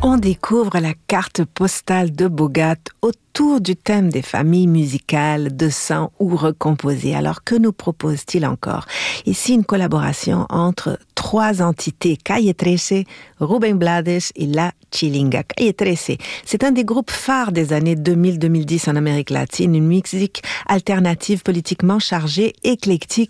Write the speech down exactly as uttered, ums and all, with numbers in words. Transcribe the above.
On découvre la carte postale de Bogate autour du thème des familles musicales, de sang ou recomposées. Alors, que nous propose-t-il encore? Ici, une collaboration entre trois entités, Calle trece, Rubén Blades et La Chilinga. Calle trece, c'est un des groupes phares des années deux mille à deux mille dix en Amérique latine, une musique alternative politiquement chargée, éclectique